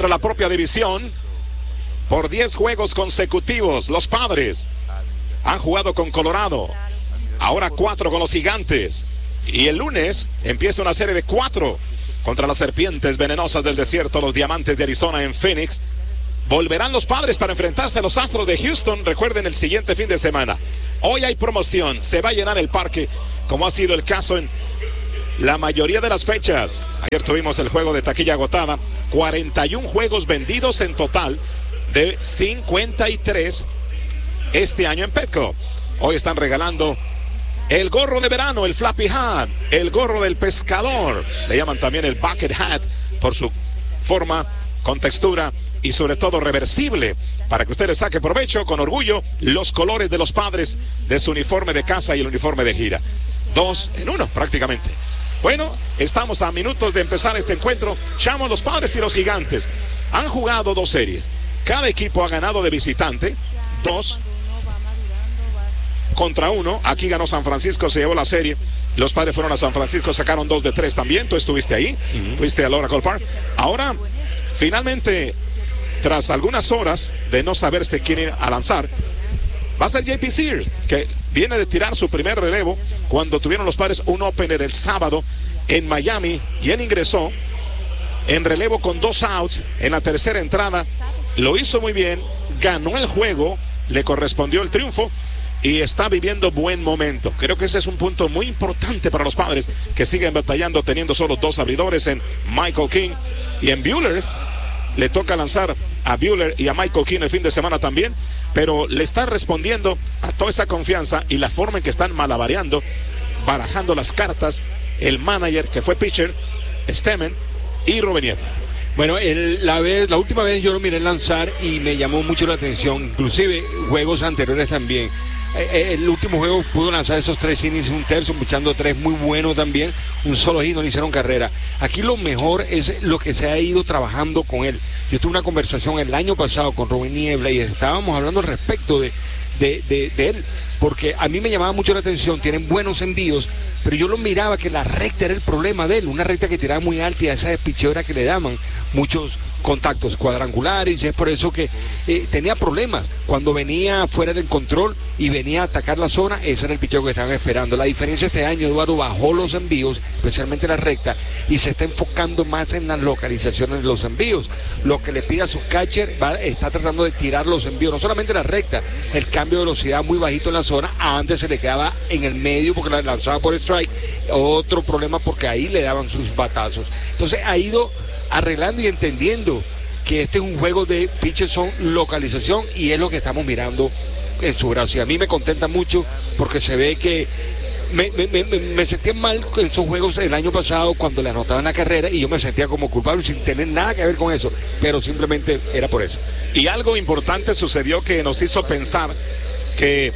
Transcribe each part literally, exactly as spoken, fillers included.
contra la propia división por diez juegos consecutivos. Los Padres han jugado con Colorado, ahora cuatro con los Gigantes, y el lunes empieza una serie de cuatro contra las Serpientes Venenosas del Desierto, los Diamantes de Arizona en Phoenix. Volverán los Padres para enfrentarse a los Astros de Houston, recuerden, el siguiente fin de semana. Hoy hay promoción, se va a llenar el parque, como ha sido el caso en la mayoría de las fechas. Ayer tuvimos el juego de taquilla agotada, cuarenta y uno juegos vendidos en total de cincuenta y tres este año en Petco. Hoy están regalando el gorro de verano, el Flappy Hat, el gorro del pescador, le llaman también el Bucket Hat por su forma, con textura y sobre todo reversible, para que usted le saque provecho con orgullo los colores de los Padres de su uniforme de casa y el uniforme de gira. Dos en uno prácticamente. Bueno, estamos a minutos de empezar este encuentro. Chamo, los Padres y los Gigantes han jugado dos series. Cada equipo ha ganado de visitante, dos contra uno. Aquí ganó San Francisco, se llevó la serie. Los Padres fueron a San Francisco, sacaron dos de tres también. Tú estuviste ahí, uh-huh. Fuiste al Oracle Park. Ahora, finalmente, tras algunas horas de no saberse quién ir a lanzar, va a ser J P Sears, que viene de tirar su primer relevo cuando tuvieron los Padres un opener el sábado en Miami, y él ingresó en relevo con dos outs en la tercera entrada. Lo hizo muy bien, ganó el juego, le correspondió el triunfo y está viviendo buen momento. Creo que ese es un punto muy importante para los Padres, que siguen batallando teniendo solo dos abridores en Michael King y en Buehler. Le toca lanzar a Buehler y a Michael King el fin de semana también, pero le está respondiendo a toda esa confianza y la forma en que están malabareando, barajando las cartas, el manager que fue pitcher, Stemmen, y Rubén. Bueno, el, la vez, la última vez yo lo miré lanzar y me llamó mucho la atención, inclusive juegos anteriores también. El último juego pudo lanzar esos tres innings, un tercio, echando tres, muy bueno también, un solo hit, no le hicieron carrera. Aquí lo mejor es lo que se ha ido trabajando con él. Yo tuve una conversación el año pasado con Rubén Niebla y estábamos hablando al respecto de, de, de, de él, porque a mí me llamaba mucho la atención, tienen buenos envíos, pero yo lo miraba que la recta era el problema de él, una recta que tiraba muy alta y a esa despichadora que le daban muchos contactos cuadrangulares, y es por eso que eh, tenía problemas cuando venía fuera del control y venía a atacar la zona. Ese era el picheo que estaban esperando. La diferencia este año, Eduardo bajó los envíos, especialmente la recta, y se está enfocando más en las localizaciones de los envíos. Lo que le pide a su catcher, va, está tratando de tirar los envíos, no solamente la recta, el cambio de velocidad muy bajito en la zona. Antes se le quedaba en el medio porque la lanzaba por strike, otro problema porque ahí le daban sus batazos. Entonces ha ido arreglando y entendiendo que este es un juego de pitches, son localización, y es lo que estamos mirando en su brazo. Y a mí me contenta mucho porque se ve que me, me, me, me sentía mal en esos juegos el año pasado cuando le anotaban la carrera y yo me sentía como culpable sin tener nada que ver con eso, pero simplemente era por eso. Y algo importante sucedió que nos hizo pensar que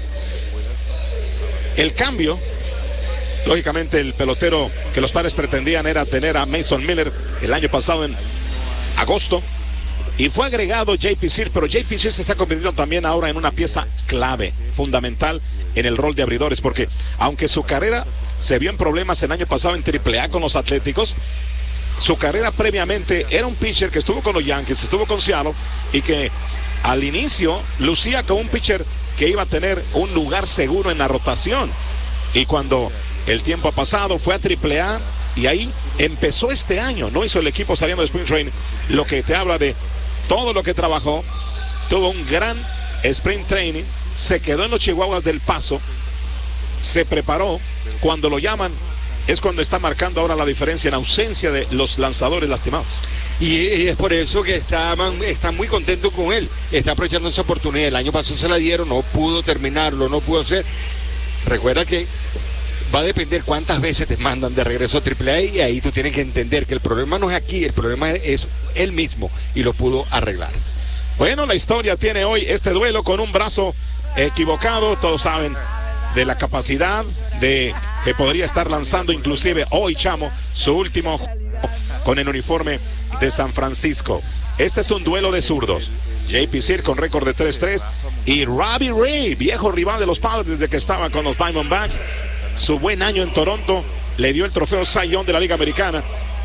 el cambio, lógicamente el pelotero que los Padres pretendían era tener a Mason Miller el año pasado en agosto, y fue agregado J P Sears, pero J P Sears se está convirtiendo también ahora en una pieza clave, fundamental en el rol de abridores, porque aunque su carrera se vio en problemas el año pasado en triple A con los Atléticos, su carrera previamente era un pitcher que estuvo con los Yankees, estuvo con Seattle, y que al inicio lucía como un pitcher que iba a tener un lugar seguro en la rotación, y cuando el tiempo ha pasado fue a triple A y ahí empezó este año, no hizo el equipo saliendo de Spring Training, lo que te habla de todo lo que trabajó. Tuvo un gran Spring Training, se quedó en los Chihuahuas del Paso, se preparó, cuando lo llaman es cuando está marcando ahora la diferencia en ausencia de los lanzadores lastimados. Y es por eso que están, están muy contentos con él, está aprovechando esa oportunidad. El año pasado se la dieron, no pudo terminarlo, no pudo hacer. Recuerda que va a depender cuántas veces te mandan de regreso a triple A, y ahí tú tienes que entender que el problema no es aquí, el problema es él mismo, y lo pudo arreglar. Bueno, la historia tiene hoy este duelo con un brazo equivocado. Todos saben de la capacidad de que podría estar lanzando inclusive hoy, Chamo, su último con el uniforme de San Francisco. Este es un duelo de zurdos. J P Sears con récord de tres tres y Robbie Ray, viejo rival de los Padres desde que estaba con los Diamondbacks. Su buen año en Toronto le dio el trofeo Cy Young de la Liga Americana,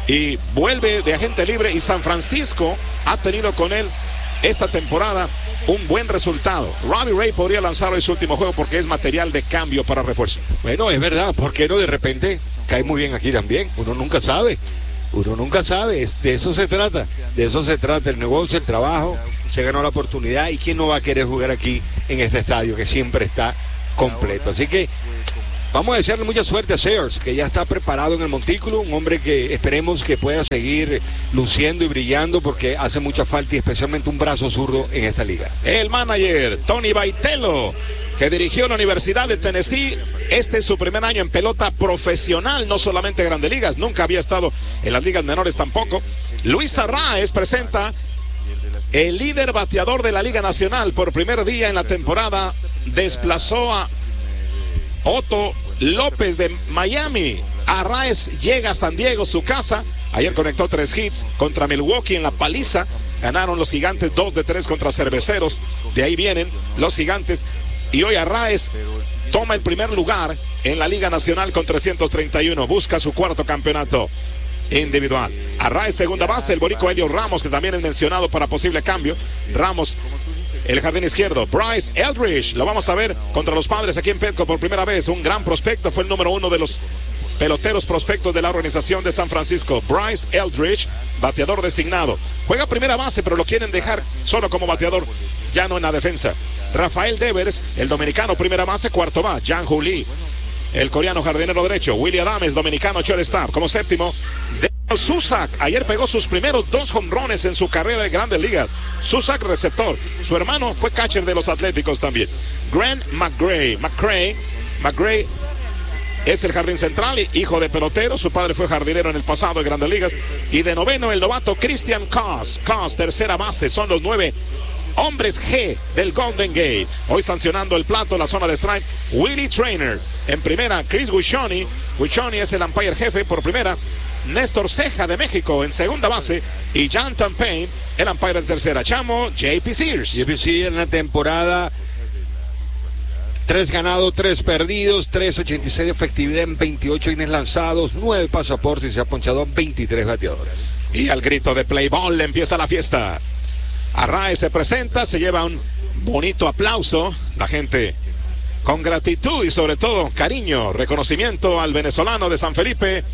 y vuelve de agente libre, y San Francisco ha tenido con él esta temporada un buen resultado. Robbie Ray podría lanzar hoy su último juego porque es material de cambio para refuerzo. Bueno, es verdad, ¿por qué no de repente cae muy bien aquí también? Uno nunca sabe, uno nunca sabe, de eso se trata, de eso se trata, el negocio, el trabajo, se ganó la oportunidad, y quién no va a querer jugar aquí en este estadio que siempre está completo. Así que vamos a desearle mucha suerte a Sayers, que ya está preparado en el montículo, un hombre que esperemos que pueda seguir luciendo y brillando, porque hace mucha falta, y especialmente un brazo zurdo en esta liga. El manager Tony Baitello, que dirigió la Universidad de Tennessee, este es su primer año en pelota profesional, no solamente Grandes Ligas, nunca había estado en las ligas menores tampoco. Luis Arraez presenta el líder bateador de la Liga Nacional. Por primer día en la temporada desplazó a Otto López de Miami. Arraez llega a San Diego, su casa. Ayer conectó tres hits contra Milwaukee en la paliza. Ganaron los Gigantes dos de tres contra Cerveceros. De ahí vienen los Gigantes. Y hoy Arraez toma el primer lugar en la Liga Nacional con trescientos treinta y uno. Busca su cuarto campeonato individual. Arraez segunda base. El boricua Elio Ramos, que también es mencionado para posible cambio. Ramos, el jardín izquierdo. Bryce Eldridge, lo vamos a ver contra los Padres aquí en Petco por primera vez. Un gran prospecto, fue el número uno de los peloteros prospectos de la organización de San Francisco. Bryce Eldridge, bateador designado. Juega primera base, pero lo quieren dejar solo como bateador, ya no en la defensa. Rafael Devers, el dominicano, primera base, cuarto va. Jan Juli, el coreano, jardinero derecho. Willy Adames, dominicano, shortstop. Como séptimo, Susak, ayer pegó sus primeros dos jonrones en su carrera de Grandes Ligas. Susak, receptor. Su hermano fue catcher de los Atléticos también. Grant McGray, McCray, McGray es el jardín central, hijo de pelotero. Su padre fue jardinero en el pasado de Grandes Ligas. Y de noveno, el novato Christian Cos. Cos, tercera base. Son los nueve hombres G del Golden Gate. Hoy sancionando el plato, la zona de strike, Willie Trainer. En primera, Chris Wichoni. Wichoni es el umpire jefe por primera. Néstor Ceja de México en segunda base, y Jonathan Payne, el umpire en tercera. Chamo, J P Sears. J P Sears en la temporada, tres ganados, tres perdidos, tres ochenta y seis de efectividad en veintiocho innings lanzados, nueve pasaportes, y se ha ponchado a veintitrés bateadores. Y al grito de play ball empieza la fiesta. Arraez se presenta, se lleva un bonito aplauso, la gente con gratitud y sobre todo cariño, reconocimiento al venezolano de San Felipe,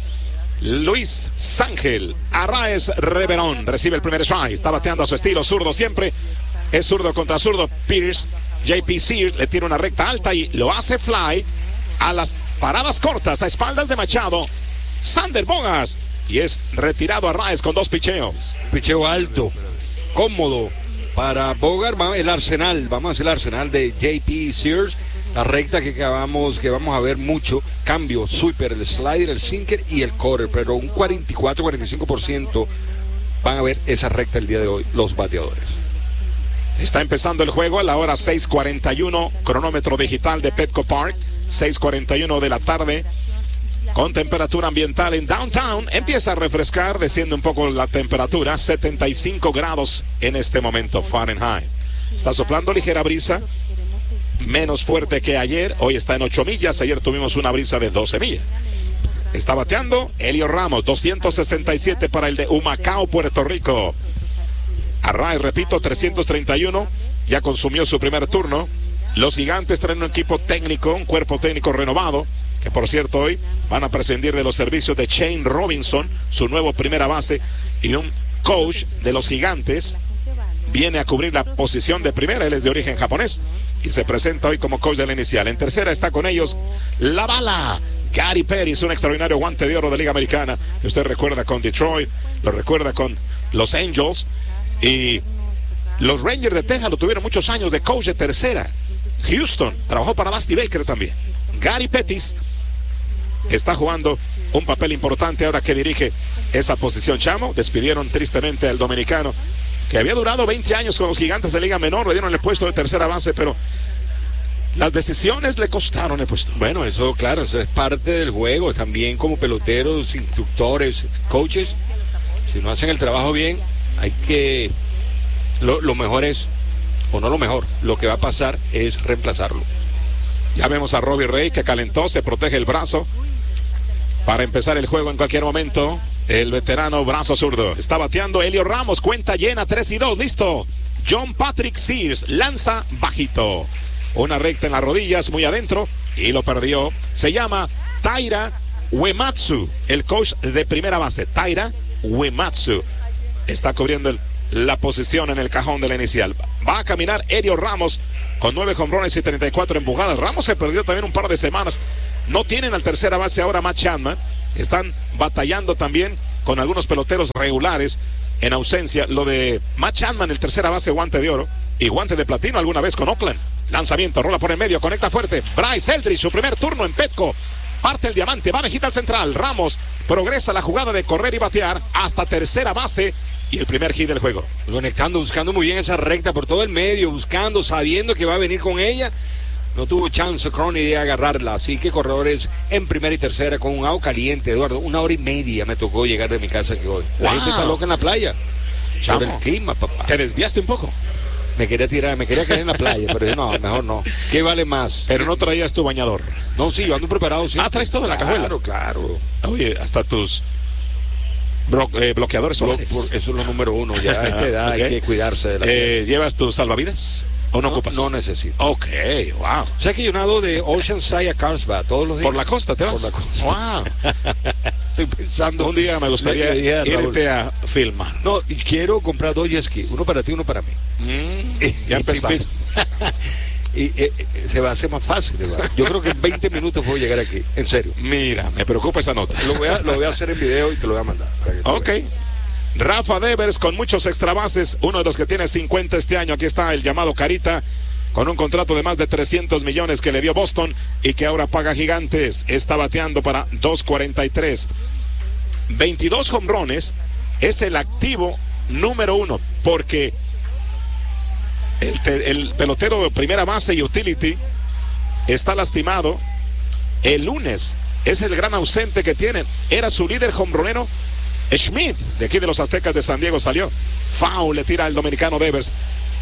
Luis Sángel Arraez Reverón. Recibe el primer strike, está bateando a su estilo, zurdo siempre, es zurdo contra zurdo. Pierce, J P Sears le tira una recta alta y lo hace fly a las paradas cortas, a espaldas de Machado, Sander Bogaerts, y es retirado Arraez con dos picheos. Picheo alto, cómodo para Bogaerts. El arsenal, vamos a hacer el arsenal de J P Sears. La recta que acabamos, que vamos a ver mucho cambio, sweeper, el slider, el sinker y el cutter, pero un cuarenta y cuatro, cuarenta y cinco por ciento van a ver esa recta el día de hoy los bateadores. Está empezando el juego a la hora seis cuarenta y uno, cronómetro digital de Petco Park, seis cuarenta y uno de la tarde, con temperatura ambiental en downtown. Empieza a refrescar, desciende un poco la temperatura, setenta y cinco grados en este momento Fahrenheit. Está soplando ligera brisa, menos fuerte que ayer. Hoy está en ocho millas, ayer tuvimos una brisa de doce millas. Está bateando Elio Ramos, doscientos sesenta y siete para el de Humacao, Puerto Rico. Arraez, repito, trescientos treinta y uno, ya consumió su primer turno. Los Gigantes traen un equipo técnico, un cuerpo técnico renovado, que por cierto hoy van a prescindir de los servicios de Shane Robinson, su nuevo primera base, y un coach de los Gigantes viene a cubrir la posición de primera. Él es de origen japonés y se presenta hoy como coach de la inicial. En tercera está con ellos la bala, Gary Pettis, un extraordinario guante de oro de Liga Americana, que usted recuerda con Detroit, lo recuerda con los Angels, y los Rangers de Texas lo tuvieron muchos años de coach de tercera. Houston trabajó para Dusty Baker también. Gary Pettis está jugando un papel importante ahora que dirige esa posición. Chamo, despidieron tristemente al dominicano, que había durado veinte años con los Gigantes de Liga Menor, le dieron el puesto de tercera base, pero las decisiones le costaron el puesto. Bueno, eso claro, eso es parte del juego, también como peloteros, instructores, coaches, si no hacen el trabajo bien, hay que, lo, lo mejor es, o no lo mejor, lo que va a pasar es reemplazarlo. Ya vemos a Robbie Ray que calentó, se protege el brazo para empezar el juego en cualquier momento. El veterano brazo zurdo. Está bateando Elio Ramos. Cuenta llena, tres y dos. Listo. John Patrick Sears lanza bajito. Una recta en las rodillas, muy adentro. Y lo perdió. Se llama Taira Uematsu. El coach de primera base. Taira Uematsu. Está cubriendo el, la posición en el cajón de la inicial. Va a caminar Elio Ramos con nueve jonrones y treinta y cuatro empujadas. Ramos se perdió también un par de semanas. No tienen al tercera base ahora Matt Chapman. Están batallando también con algunos peloteros regulares en ausencia. Lo de Matt Chapman, el tercera base, guante de oro y guante de platino alguna vez con Oakland. Lanzamiento, rola por el medio, conecta fuerte. Bryce Eldridge, su primer turno en Petco. Parte el diamante, va Mejita al central. Ramos progresa la jugada de correr y batear hasta tercera base. Y el primer hit del juego. Conectando, buscando muy bien esa recta por todo el medio, buscando, sabiendo que va a venir con ella. No tuvo chance Crony de agarrarla, así que corredores en primera y tercera con un out caliente, Eduardo. Una hora y media me tocó llegar de mi casa aquí hoy. La Wow. gente está loca en la playa. Chamo, Por el clima, papá. Te desviaste un poco. Me quería tirar, me quería quedar en la playa, pero dije, no, mejor no. ¿Qué vale más? Pero no traías tu bañador. No, sí, yo ando preparado. Sí. Ah, traes todo en la Claro, cajuela. claro. Oye, hasta tus blo- eh, bloqueadores Lo- solares. por- eso es lo número uno. Ya a esta edad Ok. hay que cuidarse de la Eh, ¿Llevas tus salvavidas o no, no, ocupas? no necesito. Ok, wow. O sea que yo nado de Oceanside a Carlsbad todos los días. ¿Por la costa te vas? Por la costa. Wow. Estoy pensando. Un día me gustaría Le- le dije a Raúl, irte a filmar. No, y quiero comprar dos jet ski, uno para ti, uno para mí. Mm, ya empezaste. Y eh, eh, se va a hacer más fácil, ¿verdad? Yo creo que en veinte minutos puedo llegar aquí, en serio. Mira, me preocupa esa nota. Lo voy a, lo voy a hacer en video y te lo voy a mandar. para que tú Ok. veas. Rafa Devers con muchos extra bases, uno de los que tiene cincuenta este año. Aquí está el llamado Carita, con un contrato de más de trescientos millones que le dio Boston y que ahora paga Gigantes. Está bateando para dos cuarenta y tres. veintidós jonrones, es el activo número uno, porque el, te- el pelotero de primera base y utility está lastimado. El lunes es el gran ausente que tienen. Era su líder jonronero Schmidt, de aquí de los Aztecas de San Diego, salió. Foul le tira el dominicano Devers.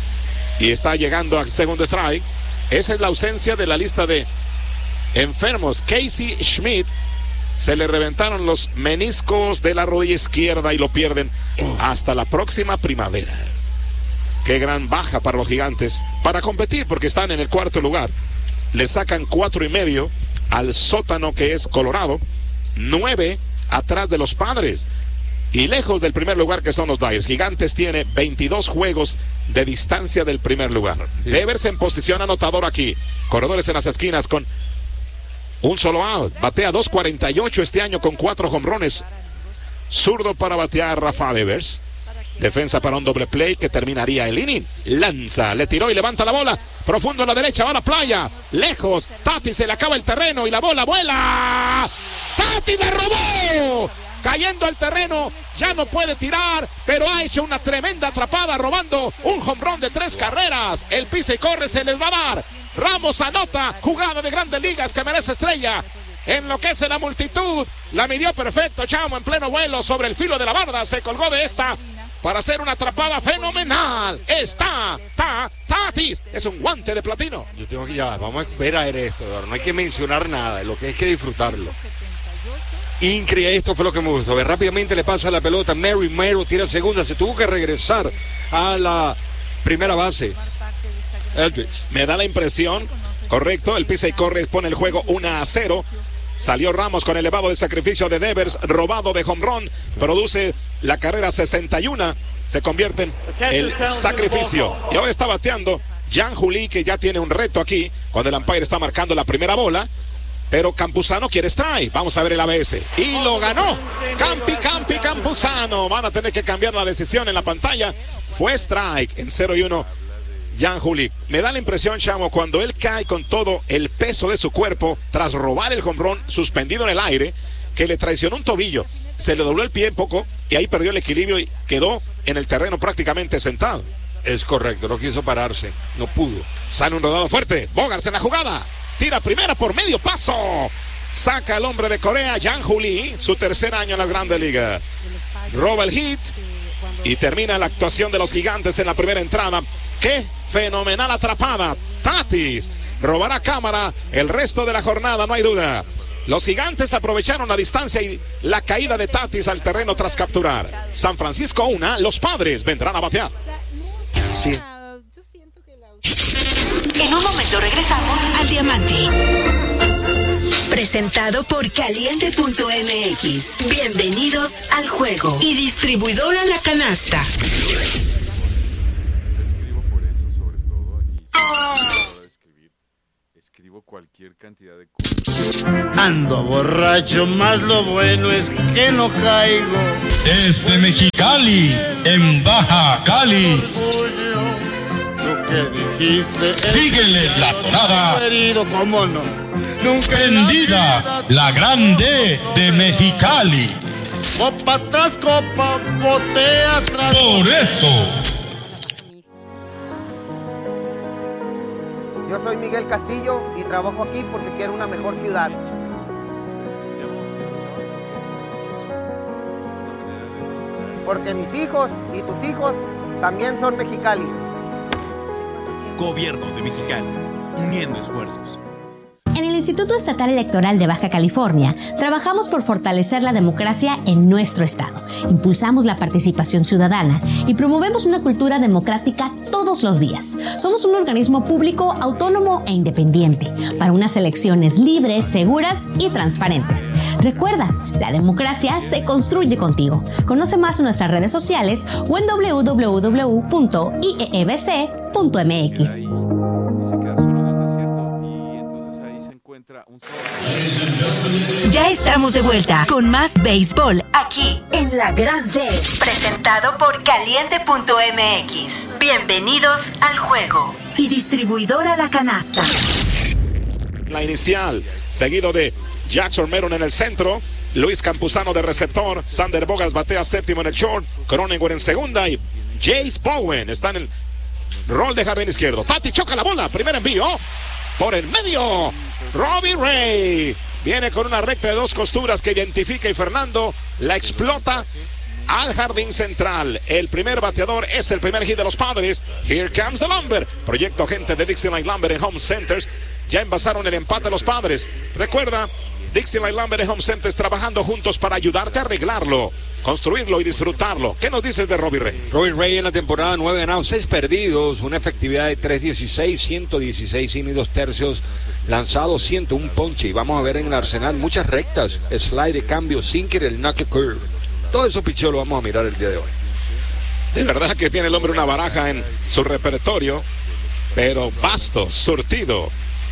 Y está llegando al segundo strike. Esa es la ausencia de la lista de enfermos. Casey Schmidt, se le reventaron los meniscos de la rodilla izquierda y lo pierden hasta la próxima primavera. Qué gran baja para los Gigantes. Para competir, porque están en el cuarto lugar. Le sacan cuatro y medio al sótano que es Colorado. Nueve atrás de los Padres. Y lejos del primer lugar que son los Dyers. Gigantes tiene veintidós juegos de distancia del primer lugar. Sí. Devers en posición anotador aquí. Corredores en las esquinas con un solo out. Batea dos cuarenta y ocho este año con cuatro jonrones. Zurdo para batear Rafa Devers. Defensa para un doble play que terminaría el inning. Lanza, le tiró y levanta la bola. Profundo a la derecha, va a la playa. Lejos, Tati se le acaba el terreno y la bola vuela. ¡Tati la robó! Cayendo al terreno, ya no puede tirar, pero ha hecho una tremenda atrapada, robando un jonrón de tres carreras. El pisa y corre se les va a dar. Ramos anota, jugada de Grandes Ligas que merece estrella. Enloquece la multitud, la midió perfecto, Chamo en pleno vuelo sobre el filo de la barda, se colgó de esta para hacer una atrapada fenomenal. Está, ta, Tatis, es un guante de platino. Yo tengo que ya, vamos a ver a ver esto, Eduardo. No hay que mencionar nada, lo que hay que disfrutarlo. Increíble, esto fue lo que me gustó. A ver, rápidamente le pasa la pelota. Mary Mero tira segunda, se tuvo que regresar a la primera base. Eldridge. Me da la impresión, correcto, el pisa y corre pone el juego uno a cero. Salió Ramos con elevado de sacrificio de Devers, robado de home run, produce la carrera sesenta y uno, se convierte en el sacrificio. Y ahora está bateando Jan Juli, que ya tiene un reto aquí, cuando el umpire está marcando la primera bola. Pero Campuzano quiere strike. Vamos a ver el A B S. Y lo ganó. Campi, Campi, Campuzano. Van a tener que cambiar la decisión en la pantalla. Fue strike en cero y uno. Jan Juli. Me da la impresión, Chamo, cuando él cae con todo el peso de su cuerpo tras robar el jonrón suspendido en el aire, que le traicionó un tobillo. Se le dobló el pie un poco y ahí perdió el equilibrio y quedó en el terreno prácticamente sentado. Es correcto, no quiso pararse, no pudo. Sale un rodado fuerte. Bogars en la jugada. Tira primera por medio paso. Saca el hombre de Corea, Jan Juli, su tercer año en las Grandes Ligas. Roba el hit y termina la actuación de los Gigantes en la primera entrada. ¡Qué fenomenal atrapada! Tatis robará cámara el resto de la jornada, no hay duda. Los gigantes aprovecharon la distancia y la caída de Tatis al terreno tras capturar. San Francisco una, los Padres vendrán a batear. Sí. En un momento regresamos al Diamante. Presentado por Caliente punto M X. Bienvenidos al juego. Y distribuidora La Canasta. Escribo por eso sobre todo y sobre escribir, escribo cualquier cantidad de cosas. Ando borracho, más lo bueno es que no caigo. Desde Mexicali, en Baja Cali. Síguele la tonada. ¿Cómo no? Nunca Prendida, la grande de Mexicali. Copa tras copa, botea tras. Por eso. Yo soy Miguel Castillo y trabajo aquí porque quiero una mejor ciudad. Porque mis hijos y tus hijos también son Mexicali. Gobierno de Mexicali, uniendo esfuerzos. En el Instituto Estatal Electoral de Baja California, trabajamos por fortalecer la democracia en nuestro estado. Impulsamos la participación ciudadana y promovemos una cultura democrática todos los días. Somos un organismo público, autónomo e independiente para unas elecciones libres, seguras y transparentes. Recuerda, la democracia se construye contigo. Conoce más en nuestras redes sociales o en doble u doble u doble u punto i e e b c punto m x. Ya estamos de vuelta con más béisbol aquí en La Grande. Presentado por Caliente punto M X. Bienvenidos al juego. Y distribuidora La Canasta. La inicial, seguido de Jackson Meron en el centro, Luis Campuzano de receptor, Sander Bogas batea séptimo en el short, Cronenwald en segunda y Jace Bowen está en el rol de jardín izquierdo. Tati choca la bola, primer envío por el medio. Robbie Ray viene con una recta de dos costuras que identifica y Fernando la explota al jardín central. El primer bateador es el primer hit de los Padres. Here comes the Lumber. Proyecto gente de Dixieland Lumber en Home Centers. Ya envasaron el empate los Padres. Recuerda, Dixieland Lumber en Home Centers trabajando juntos para ayudarte a arreglarlo, construirlo y disfrutarlo. ¿Qué nos dices de Robbie Ray? Robbie Ray en la temporada nueve ganados, seis perdidos, una efectividad de tres dieciséis, ciento dieciséis y dos tercios, lanzado ciento uno ponche. Y vamos a ver en el arsenal muchas rectas, slide de cambio, sinker, el knuckle curve. Todo eso picheo lo vamos a mirar el día de hoy. De verdad que tiene el hombre una baraja en su repertorio, pero vasto, surtido.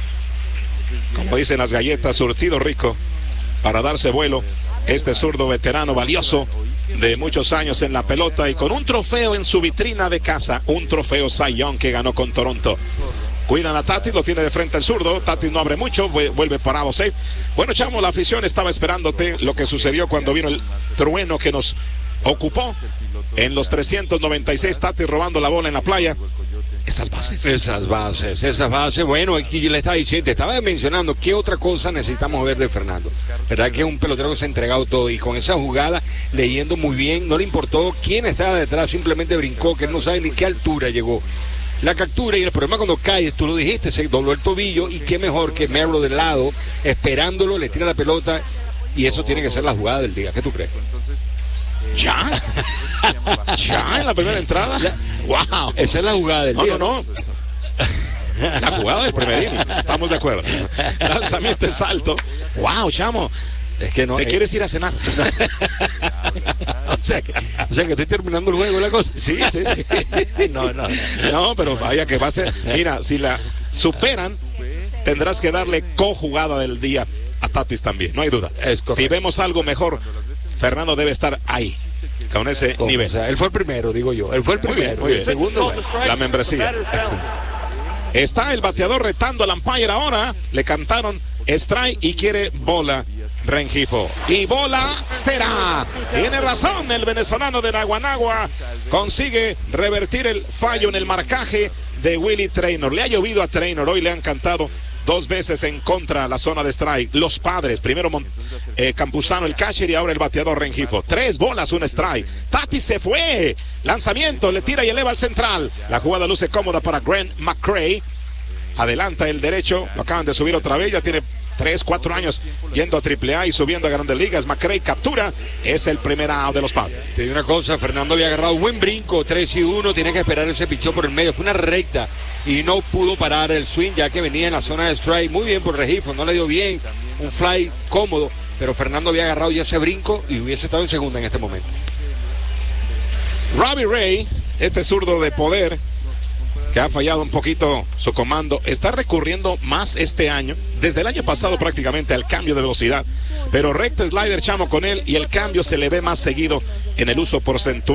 Como dicen las galletas, surtido rico para darse vuelo. Este zurdo veterano valioso de muchos años en la pelota y con un trofeo en su vitrina de casa, un trofeo Cy Young que ganó con Toronto. Cuidan a Tatis, lo tiene de frente el zurdo. Tatis no abre mucho, vuelve parado safe. Bueno, chamo, la afición estaba esperándote lo que sucedió cuando vino el trueno que nos ocupó en los trescientos noventa y seis. Tatis robando la bola en la playa. Esas bases. Esas bases, esas bases. Bueno, aquí yo le estaba diciendo, te estaba mencionando qué otra cosa necesitamos ver de Fernando. ¿Verdad que es un pelotero que se ha entregado todo? Y con esa jugada, leyendo muy bien, no le importó quién estaba detrás, simplemente brincó, que él no sabe ni qué altura llegó. La captura y el problema cuando caes, tú lo dijiste, se dobló el tobillo y qué mejor que Merlo del lado, esperándolo, le tira la pelota y eso tiene que ser la jugada del día. ¿Qué tú crees? ¿Ya? ¿Ya en la primera entrada? ¡Wow! Esa es la jugada del no, día. No, no, no. La jugada del primer inning. Estamos de acuerdo. Lanzamiento es alto. ¡Wow, chamo! Es que no. ¿Te eh... quieres ir a cenar? o, sea que, o sea que estoy terminando el juego, la cosa. Sí, sí, sí. no, no. No, pero vaya que va a ser. Mira, si la superan, tendrás que darle cojugada del día a Tatis también. No hay duda. Es si vemos algo mejor, Fernando debe estar ahí, con ese ¿Cómo? nivel. O sea, él fue el primero, digo yo. Él fue el primero. Muy bien, muy bien. El segundo, la membresía. Está el bateador retando al umpire ahora. Le cantaron strike y quiere bola Rengifo. Y bola será. Tiene razón el venezolano de Naguanagua. Consigue revertir el fallo en el marcaje de Willie Traynor. Le ha llovido a Traynor. Hoy le han cantado dos veces en contra la zona de strike. Los Padres, primero eh, Campuzano el catcher y ahora el bateador Rengifo. Tres bolas, un strike. Tatis se fue. Lanzamiento, le tira y eleva al central. La jugada luce cómoda para Grant McCray. Adelanta el derecho, lo acaban de subir otra vez, ya tiene tres, cuatro años yendo a triple A y subiendo a Grandes Ligas. McRae captura, es el primer out de los Padres. Te digo una cosa, Fernando había agarrado buen brinco, tres y uno, tiene que esperar ese pichó por el medio, fue una recta y no pudo parar el swing ya que venía en la zona de strike. Muy bien por Regifo, no le dio bien, un fly cómodo, pero Fernando había agarrado ya ese brinco y hubiese estado en segunda en este momento. Robbie Ray, este zurdo de poder, que ha fallado un poquito su comando, está recurriendo más este año, desde el año pasado prácticamente, al cambio de velocidad, pero recta slider chamo con él y el cambio se le ve más seguido en el uso porcentual.